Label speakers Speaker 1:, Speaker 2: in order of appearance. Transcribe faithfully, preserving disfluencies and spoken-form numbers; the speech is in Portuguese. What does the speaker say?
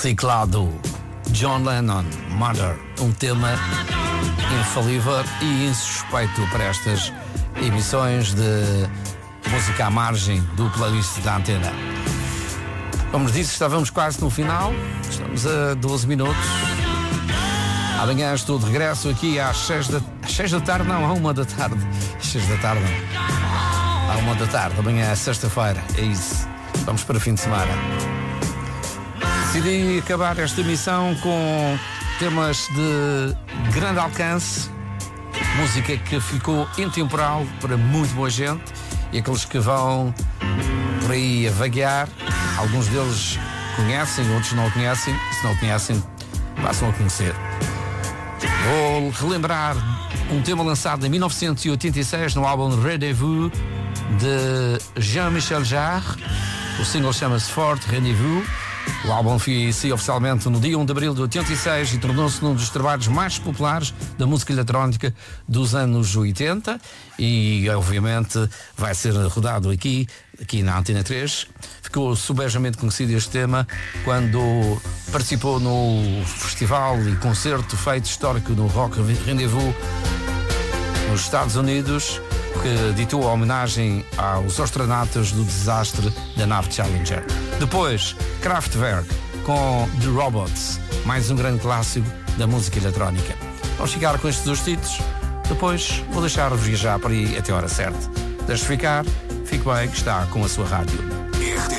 Speaker 1: reciclado. John Lennon, Mother, um tema infalível e insuspeito para estas emissões de música à margem do playlist da Antena. Como disse, estávamos quase no final, estamos a doze minutos. Amanhã estou de regresso aqui às seis da, às seis da tarde, não, à uma da tarde. Às seis da tarde, não. À uma da tarde, amanhã é sexta-feira, é isso. Vamos para o fim de semana. Decidi acabar esta emissão com temas de grande alcance, música que ficou intemporal para muito boa gente e aqueles que vão por aí a vaguear, alguns deles conhecem, outros não o conhecem, se não o conhecem, passam a conhecer. Vou relembrar um tema lançado em mil novecentos e oitenta e seis no álbum Rendez-vous de Jean-Michel Jarre. O single chama-se Forte Rendez-vous. O álbum foi oficialmente no dia um de abril de oitenta e seis e tornou-se um dos trabalhos mais populares da música eletrónica dos anos oitenta e, obviamente, vai ser rodado aqui, aqui na Antena três. Ficou subejamente conhecido este tema quando participou no festival e concerto feito histórico no Rock Rendez-vous nos Estados Unidos, que ditou a homenagem aos astronautas do desastre da nave Challenger. Depois, Kraftwerk com The Robots, mais um grande clássico da música eletrónica. Vamos ficar com estes dois títulos, depois vou deixar-vos viajar por aí até a hora certa. Deixe ficar, fique bem que está com a sua rádio.